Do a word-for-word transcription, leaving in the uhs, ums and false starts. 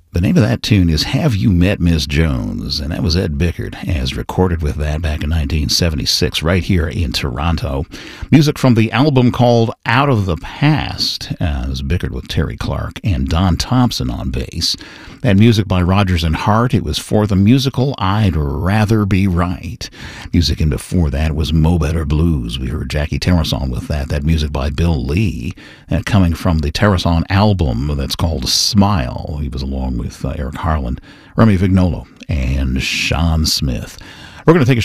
The name of that tune is Have You Met Miss Jones? And that was Ed Bickert, as recorded with that back in nineteen seventy-six right here in Toronto. Music from the album called Out of the Past. Uh, it was Bickert with Terry Clark and Don Thompson on bass. That music by Rodgers and Hart. It was for the musical I'd Rather Be Right. Music in before that was Mo Better Blues. We heard Jackie Terrason with that. That music by Bill Lee, uh, coming from the Terrason album that's called Smile. He was along with uh, Eric Harland, Remy Vignolo, and Sean Smith. We're going to take a